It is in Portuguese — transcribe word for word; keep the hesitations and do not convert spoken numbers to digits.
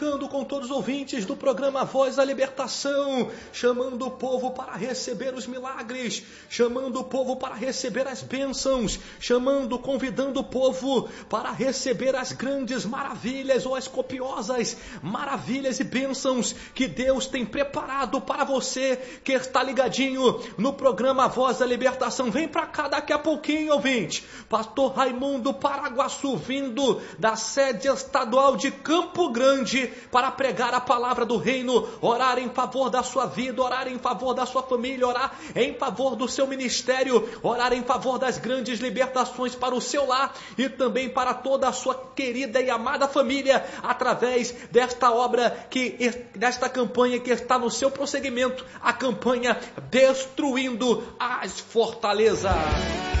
Com todos os ouvintes do programa Voz da Libertação, chamando o povo para receber os milagres, chamando o povo para receber as bênçãos, chamando, convidando o povo para receber as grandes maravilhas ou as copiosas maravilhas e bênçãos que Deus tem preparado para você que está ligadinho no programa Voz da Libertação. Vem para cá daqui a pouquinho, ouvinte. Pastor Raimundo Paraguaçu, vindo da sede estadual de Campo Grande, para pregar a palavra do reino, orar em favor da sua vida, orar em favor da sua família, orar em favor do seu ministério, orar em favor das grandes libertações para o seu lar e também para toda a sua querida e amada família, através desta obra, que, desta campanha que está no seu prosseguimento, a campanha Destruindo as Fortalezas.